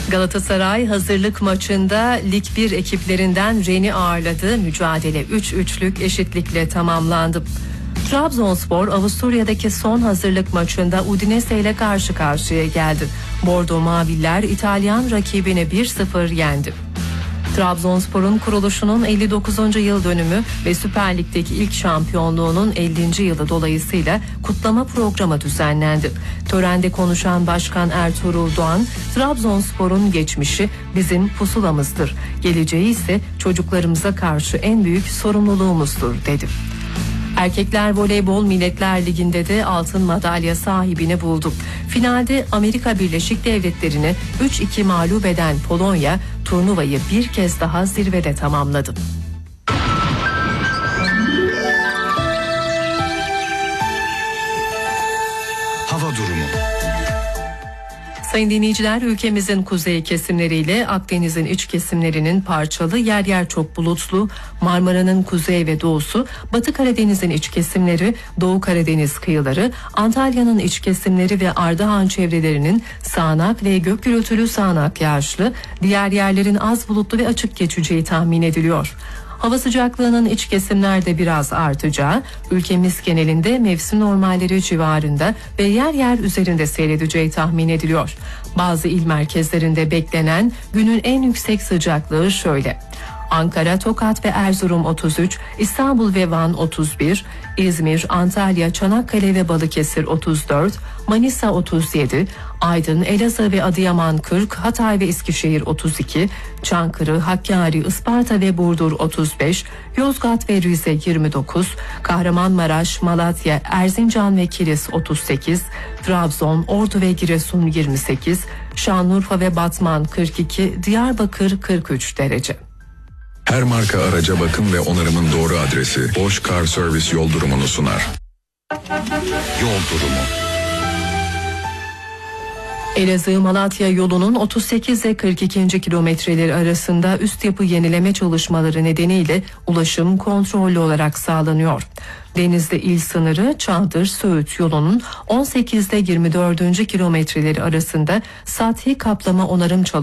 Galatasaray hazırlık maçında Lig 1 ekiplerinden Rennes'i ağırladı. Mücadele 3-3'lük eşitlikle tamamlandı. Trabzonspor Avusturya'daki son hazırlık maçında Udinese ile karşı karşıya geldi. Bordo Maviller İtalyan rakibini 1-0 yendi. Trabzonspor'un kuruluşunun 59. yıl dönümü ve Süper Lig'deki ilk şampiyonluğunun 50. yılı dolayısıyla kutlama programı düzenlendi. Törende konuşan Başkan Ertuğrul Doğan, Trabzonspor'un geçmişi bizim pusulamızdır, geleceği ise çocuklarımıza karşı en büyük sorumluluğumuzdur dedi. Erkekler Voleybol Milletler Ligi'nde de altın madalya sahibini buldu. Finalde Amerika Birleşik Devletleri'ni 3-2 mağlup eden Polonya turnuvayı bir kez daha zirvede tamamladı. Hava durumu. Sayın dinleyiciler, ülkemizin kuzey kesimleriyle Akdeniz'in iç kesimlerinin parçalı, yer yer çok bulutlu, Marmara'nın kuzey ve doğusu, Batı Karadeniz'in iç kesimleri, Doğu Karadeniz kıyıları, Antalya'nın iç kesimleri ve Ardahan çevrelerinin sağanak ve gök gürültülü sağanak yağışlı, diğer yerlerin az bulutlu ve açık geçeceği tahmin ediliyor. Hava sıcaklığının iç kesimlerde biraz artacağı, ülkemiz genelinde mevsim normalleri civarında ve yer yer üzerinde seyredeceği tahmin ediliyor. Bazı il merkezlerinde beklenen günün en yüksek sıcaklığı şöyle: Ankara, Tokat ve Erzurum 33, İstanbul ve Van 31, İzmir, Antalya, Çanakkale ve Balıkesir 34, Manisa 37, Aydın, Elazığ ve Adıyaman 40, Hatay ve Eskişehir 32, Çankırı, Hakkari, Isparta ve Burdur 35, Yozgat ve Rize 29, Kahramanmaraş, Malatya, Erzincan ve Kilis 38, Trabzon, Ordu ve Giresun 28, Şanlıurfa ve Batman 42, Diyarbakır 43 derece. Her marka araca bakım ve onarımın doğru adresi Bosch Car Service yol durumunu sunar. Yol durumu. Elazığ-Malatya yolunun 38 ve 42. kilometreleri arasında üst yapı yenileme çalışmaları nedeniyle ulaşım kontrollü olarak sağlanıyor. Denizli il sınırı Çağdır-Söğüt yolunun 18 ile 24. kilometreleri arasında sathi kaplama onarım çalışmaları